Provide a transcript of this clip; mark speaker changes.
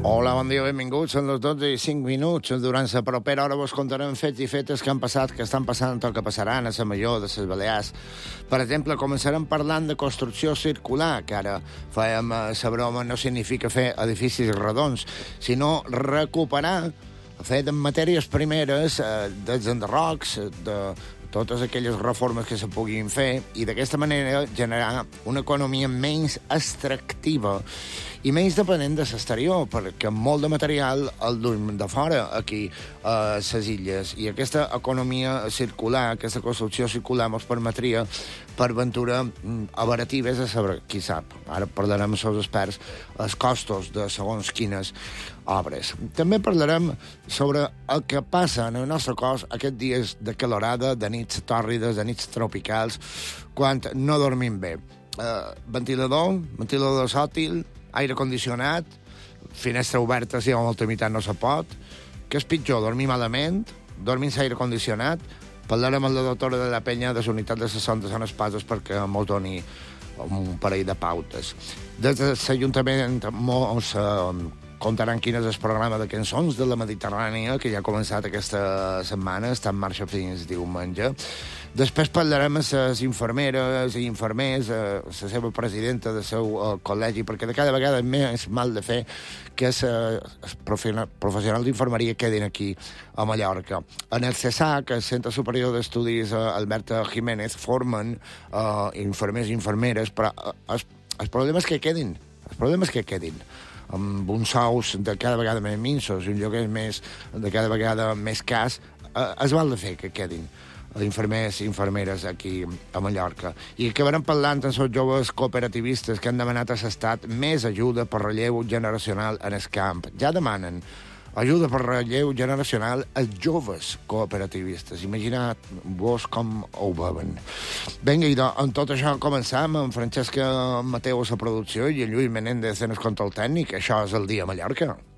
Speaker 1: Hola, bon dia, benvinguts. Són les 12:05. Durant la propera hora vos contarem fets i fetes que han passat, que estan passant o que passaran a la Major de les Balears. Per exemple, començarem parlant de construcció circular, que ara fèiem la broma, no significa fer edificis redons, sinó recuperar, fet en matèries primeres, dels enderrocs, de totes aquelles reformes que se puguin fer, i d'aquesta manera generar una economia menys extractiva i menys dependent de l'exterior, perquè molt de material el duim de fora, aquí, a les illes. I aquesta economia circular, aquesta construcció circular, ens permetria, per ventura, abaratir, vés a saber, qui sap. Ara parlarem amb els experts, els costos de segons quines obres. També parlarem sobre el que passa en el nostre cos aquests dies de calorada, de nits tòrrides, de nits tropicals, quan no dormim bé. Ventilador sòtil, aire condicionat, finestra oberta si a molta mitat no se pot. Què és pitjor, dormir malament, dormir sense aire condicionat? Parlarem amb la doctora de la Penya de la Unitat de Sassons de Sant Espases perquè ens doni un parell de pautes. Des de l'Ajuntament ens contaran quin és el programa de cançons de la Mediterrània, que ja ha començat aquesta setmana, està en marxa fins diumenge. Després parlarem amb les infermeres i infermers, la seva presidenta del seu col·legi, perquè de cada vegada més mal de fer que els professionals d'infermeria quedin aquí a Mallorca. En el CESAC, el Centre Superior d'Estudis Alberta Jiménez, formen infermers i infermeres, però el problema és que quedin. El problema és que quedin amb uns sous de cada vegada més minsos i un lloguer de cada vegada més cas, es val de fer que quedin infermers i infermeres aquí a Mallorca. I acabarem parlant amb els joves cooperativistes que han demanat a l'Estat més ajuda per relleu generacional en el camp. Ja demanen ajuda per relleu generacional als joves cooperativistes. Imagineu-vos com ho veuen. Vinga, i amb tot això començam amb Francesca Mateu a la producció i en Lluís Menéndez en el control tècnic. Això és el Dia a Mallorca.